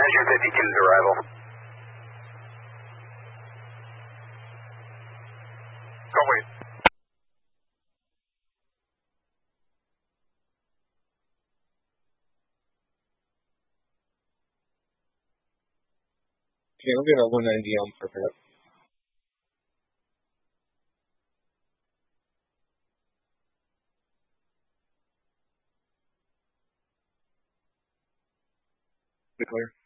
Azure 52's arrival. Oh, wait. Okay, we'll get a 190 on for that. Be clear.